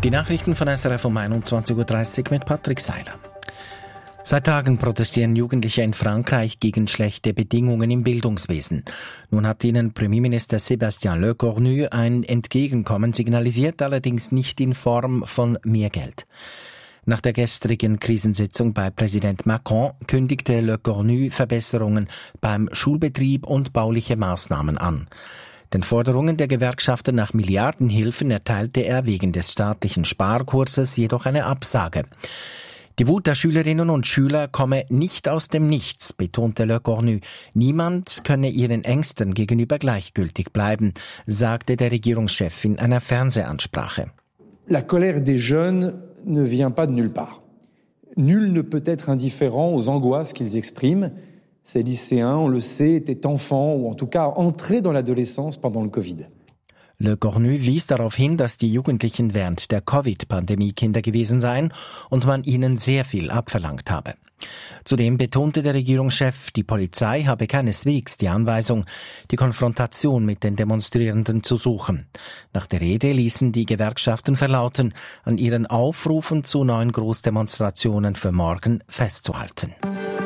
Die Nachrichten von SRF um 21.30 Uhr mit Patrick Seiler. Seit Tagen protestieren Jugendliche in Frankreich gegen schlechte Bedingungen im Bildungswesen. Nun hat ihnen Premierminister Sébastien Lecornu ein Entgegenkommen signalisiert, allerdings nicht in Form von mehr Geld. Nach der gestrigen Krisensitzung bei Präsident Macron kündigte Lecornu Verbesserungen beim Schulbetrieb und bauliche Maßnahmen an. Den Forderungen der Gewerkschaften nach Milliardenhilfen erteilte er wegen des staatlichen Sparkurses jedoch eine Absage. Die Wut der Schülerinnen und Schüler komme nicht aus dem Nichts, betonte Lecornu. Niemand könne ihren Ängsten gegenüber gleichgültig bleiben, sagte der Regierungschef in einer Fernsehansprache. La colère des jeunes ne vient pas de nulle part. Nul ne peut être indifférent aux angoisses qu'ils expriment. Ces lycéens, on le sait, étaient enfants ou en tout cas entrés dans l'adolescence pendant le Covid. Lecornu wies darauf hin, dass die Jugendlichen während der Covid-Pandemie Kinder gewesen seien und man ihnen sehr viel abverlangt habe. Zudem betonte der Regierungschef, die Polizei habe keineswegs die Anweisung, die Konfrontation mit den Demonstrierenden zu suchen. Nach der Rede ließen die Gewerkschaften verlauten, an ihren Aufrufen zu neuen Großdemonstrationen für morgen festzuhalten.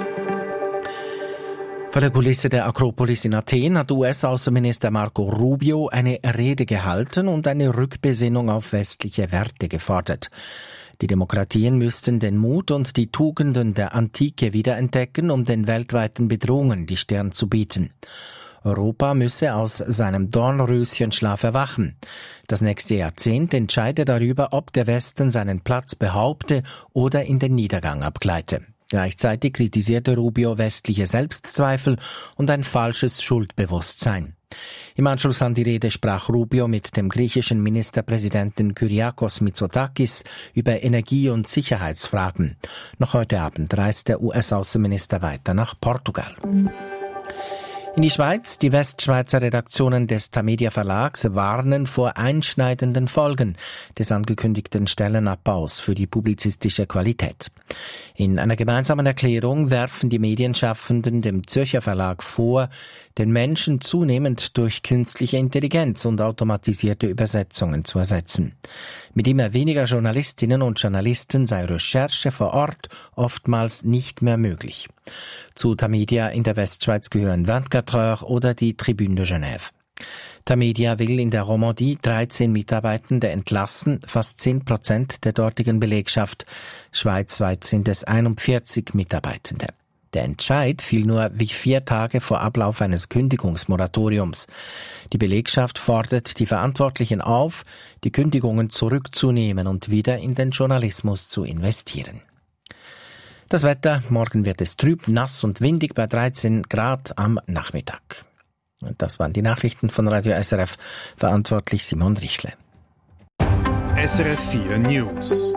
Vor der Kulisse der Akropolis in Athen hat US-Außenminister Marco Rubio eine Rede gehalten und eine Rückbesinnung auf westliche Werte gefordert. Die Demokratien müssten den Mut und die Tugenden der Antike wiederentdecken, um den weltweiten Bedrohungen die Stirn zu bieten. Europa müsse aus seinem Dornröschenschlaf erwachen. Das nächste Jahrzehnt entscheide darüber, ob der Westen seinen Platz behaupte oder in den Niedergang abgleite. Gleichzeitig kritisierte Rubio westliche Selbstzweifel und ein falsches Schuldbewusstsein. Im Anschluss an die Rede sprach Rubio mit dem griechischen Ministerpräsidenten Kyriakos Mitsotakis über Energie- und Sicherheitsfragen. Noch heute Abend reist der US-Außenminister weiter nach Portugal. In die Schweiz. Die Westschweizer Redaktionen des Tamedia Verlags warnen vor einschneidenden Folgen des angekündigten Stellenabbaus für die publizistische Qualität. In einer gemeinsamen Erklärung werfen die Medienschaffenden dem Zürcher Verlag vor, den Menschen zunehmend durch künstliche Intelligenz und automatisierte Übersetzungen zu ersetzen. Mit immer weniger Journalistinnen und Journalisten sei Recherche vor Ort oftmals nicht mehr möglich. Zu Tamedia in der Westschweiz gehören 24 Heures oder die Tribune de Genève. Tamedia will in der Romandie 13 Mitarbeitende entlassen, fast 10% der dortigen Belegschaft. Schweizweit sind es 41 Mitarbeitende. Der Entscheid fiel nur wie 4 Tage vor Ablauf eines Kündigungsmoratoriums. Die Belegschaft fordert die Verantwortlichen auf, die Kündigungen zurückzunehmen und wieder in den Journalismus zu investieren. Das Wetter, morgen wird es trüb, nass und windig bei 13 Grad am Nachmittag. Und das waren die Nachrichten von Radio SRF, verantwortlich Simon Richle. SRF 4 News.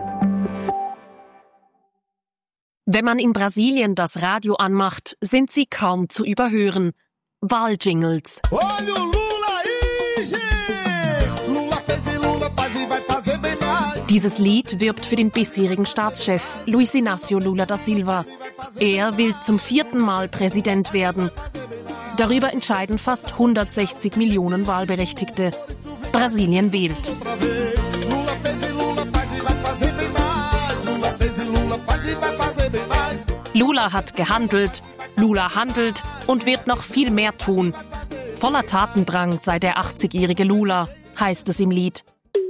Wenn man in Brasilien das Radio anmacht, sind sie kaum zu überhören. Wahljingles. Dieses Lied wirbt für den bisherigen Staatschef Luiz Inácio Lula da Silva. Er will zum 4. Mal Präsident werden. Darüber entscheiden fast 160 Millionen Wahlberechtigte. Brasilien wählt. Lula hat gehandelt, Lula handelt und wird noch viel mehr tun. Voller Tatendrang sei der 80-jährige Lula, heißt es im Lied.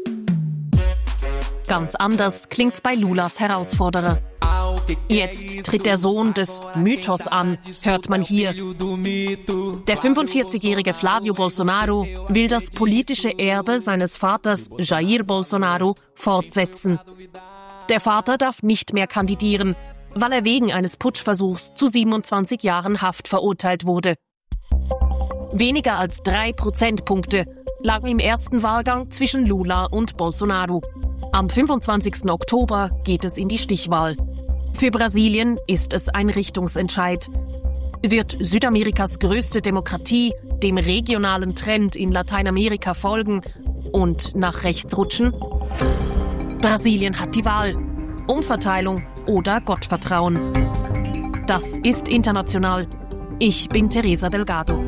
Ganz anders klingt's bei Lulas Herausforderer. Jetzt tritt der Sohn des Mythos an, hört man hier. Der 45-jährige Flávio Bolsonaro will das politische Erbe seines Vaters Jair Bolsonaro fortsetzen. Der Vater darf nicht mehr kandidieren, weil er wegen eines Putschversuchs zu 27 Jahren Haft verurteilt wurde. Weniger als 3 Prozentpunkte lagen im ersten Wahlgang zwischen Lula und Bolsonaro. Am 25. Oktober geht es in die Stichwahl. Für Brasilien ist es ein Richtungsentscheid. Wird Südamerikas größte Demokratie dem regionalen Trend in Lateinamerika folgen und nach rechts rutschen? Brasilien hat die Wahl. Umverteilung oder Gottvertrauen. Das ist international. Ich bin Teresa Delgado.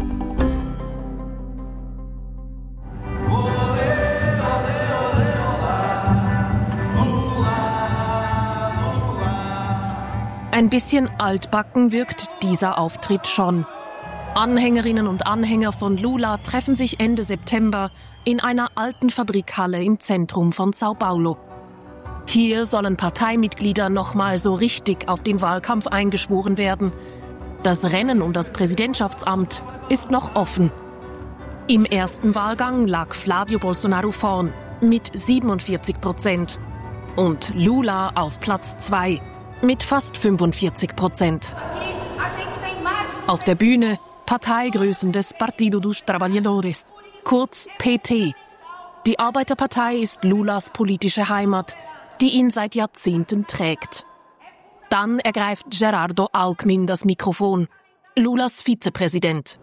bisschen altbacken wirkt dieser Auftritt schon. Anhängerinnen und Anhänger von Lula treffen sich Ende September in einer alten Fabrikhalle im Zentrum von São Paulo. Hier sollen Parteimitglieder nochmal so richtig auf den Wahlkampf eingeschworen werden. Das Rennen um das Präsidentschaftsamt ist noch offen. Im ersten Wahlgang lag Flávio Bolsonaro vorn mit 47% und Lula auf Platz 2 mit fast 45%. Auf der Bühne Parteigrößen des Partido dos Trabalhadores, kurz PT. Die Arbeiterpartei ist Lulas politische Heimat, die ihn seit Jahrzehnten trägt. Dann ergreift Gerardo Alckmin das Mikrofon, Lulas Vizepräsident.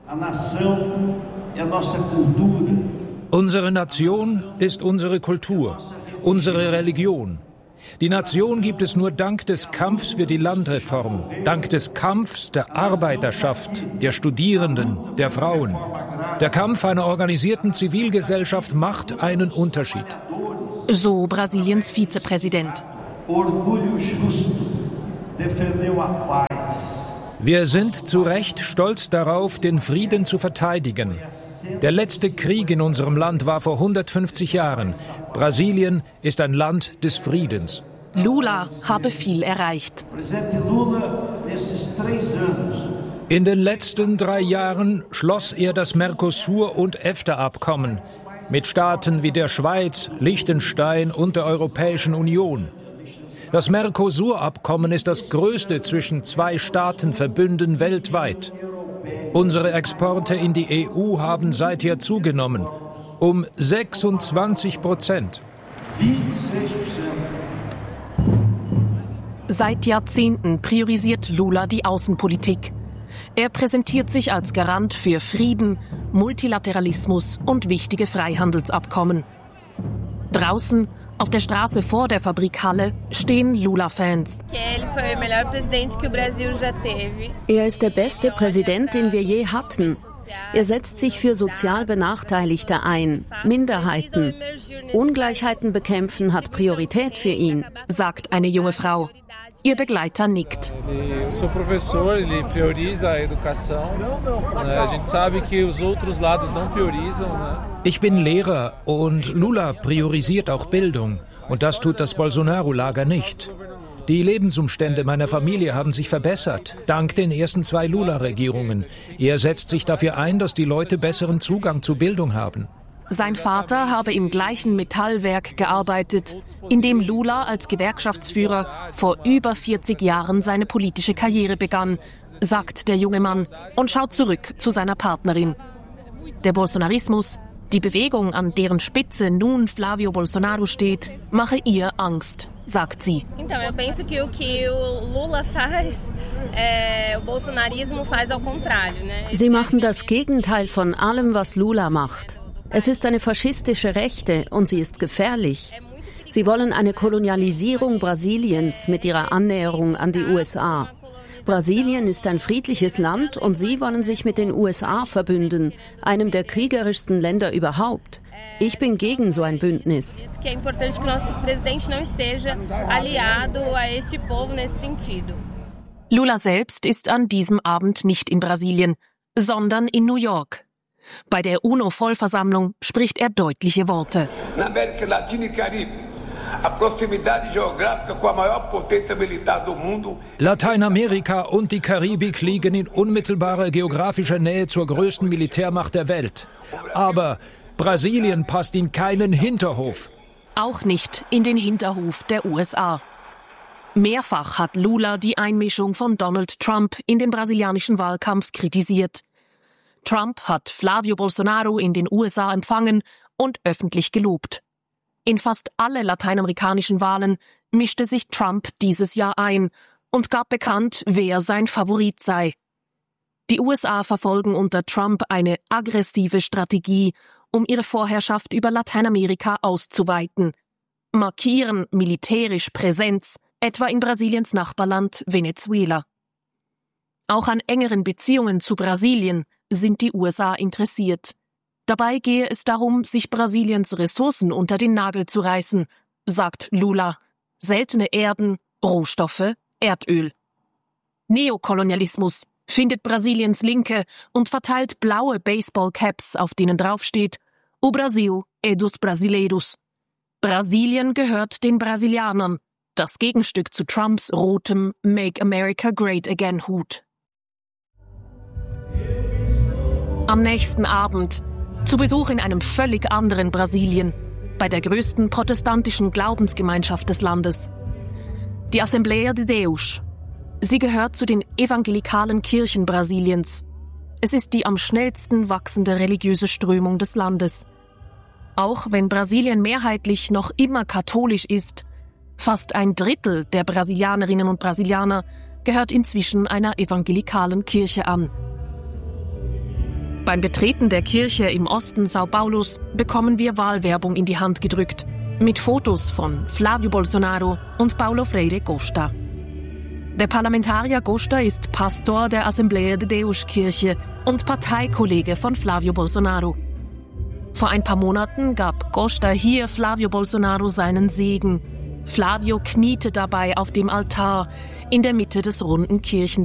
Unsere Nation ist unsere Kultur, unsere Religion. Die Nation gibt es nur dank des Kampfs für die Landreform, dank des Kampfs der Arbeiterschaft, der Studierenden, der Frauen. Der Kampf einer organisierten Zivilgesellschaft macht einen Unterschied. So Brasiliens Vizepräsident. Wir sind zu Recht stolz darauf, den Frieden zu verteidigen. Der letzte Krieg in unserem Land war vor 150 Jahren. Brasilien ist ein Land des Friedens. Lula habe viel erreicht. In den letzten 3 Jahren schloss er das Mercosur- und EFTA-Abkommen mit Staaten wie der Schweiz, Liechtenstein und der Europäischen Union. Das Mercosur-Abkommen ist das größte zwischen 2 Staatenverbünden weltweit. Unsere Exporte in die EU haben seither zugenommen, um 26%. Seit Jahrzehnten priorisiert Lula die Außenpolitik. Er präsentiert sich als Garant für Frieden, Multilateralismus und wichtige Freihandelsabkommen. Draußen, auf der Straße vor der Fabrikhalle, stehen Lula-Fans. Er ist der beste Präsident, den wir je hatten. Er setzt sich für sozial Benachteiligte ein, Minderheiten. Ungleichheiten bekämpfen hat Priorität für ihn, sagt eine junge Frau. Ihr Begleiter nickt. Ich bin Lehrer und Lula priorisiert auch Bildung. Und das tut das Bolsonaro-Lager nicht. Die Lebensumstände meiner Familie haben sich verbessert, dank den ersten 2 Lula-Regierungen. Er setzt sich dafür ein, dass die Leute besseren Zugang zu Bildung haben. Sein Vater habe im gleichen Metallwerk gearbeitet, in dem Lula als Gewerkschaftsführer vor über 40 Jahren seine politische Karriere begann, sagt der junge Mann und schaut zurück zu seiner Partnerin. Der Bolsonarismus, die Bewegung, an deren Spitze nun Flávio Bolsonaro steht, mache ihr Angst, sagt sie. Sie machen das Gegenteil von allem, was Lula macht. Es ist eine faschistische Rechte und sie ist gefährlich. Sie wollen eine Kolonialisierung Brasiliens mit ihrer Annäherung an die USA. Brasilien ist ein friedliches Land und sie wollen sich mit den USA verbünden, einem der kriegerischsten Länder überhaupt. Ich bin gegen so ein Bündnis. Lula selbst ist an diesem Abend nicht in Brasilien, sondern in New York. Bei der UNO-Vollversammlung spricht er deutliche Worte. Lateinamerika und die Karibik liegen in unmittelbarer geografischer Nähe zur größten Militärmacht der Welt. Aber Brasilien passt in keinen Hinterhof. Auch nicht in den Hinterhof der USA. Mehrfach hat Lula die Einmischung von Donald Trump in den brasilianischen Wahlkampf kritisiert. Trump hat Flávio Bolsonaro in den USA empfangen und öffentlich gelobt. In fast alle lateinamerikanischen Wahlen mischte sich Trump dieses Jahr ein und gab bekannt, wer sein Favorit sei. Die USA verfolgen unter Trump eine aggressive Strategie, um ihre Vorherrschaft über Lateinamerika auszuweiten, markieren militärisch Präsenz, etwa in Brasiliens Nachbarland Venezuela. Auch an engeren Beziehungen zu Brasilien sind die USA interessiert. Dabei gehe es darum, sich Brasiliens Ressourcen unter den Nagel zu reißen, sagt Lula. Seltene Erden, Rohstoffe, Erdöl. Neokolonialismus, findet Brasiliens Linke und verteilt blaue Baseballcaps, auf denen draufsteht: O Brasil é dos brasileiros. Brasilien gehört den Brasilianern, das Gegenstück zu Trumps rotem Make America Great Again Hut. Am nächsten Abend, zu Besuch in einem völlig anderen Brasilien, bei der größten protestantischen Glaubensgemeinschaft des Landes. Die Assembleia de Deus. Sie gehört zu den evangelikalen Kirchen Brasiliens. Es ist die am schnellsten wachsende religiöse Strömung des Landes. Auch wenn Brasilien mehrheitlich noch immer katholisch ist, fast 1/3 der Brasilianerinnen und Brasilianer gehört inzwischen einer evangelikalen Kirche an. Beim Betreten der Kirche im Osten São Paulos bekommen wir Wahlwerbung in die Hand gedrückt, mit Fotos von Flávio Bolsonaro und Paulo Freire Costa. Der Parlamentarier Costa ist Pastor der Assembleia de Deus Kirche und Parteikollege von Flávio Bolsonaro. Vor ein paar Monaten gab Costa hier Flávio Bolsonaro seinen Segen. Flávio kniete dabei auf dem Altar in der Mitte des runden Kirchensaals.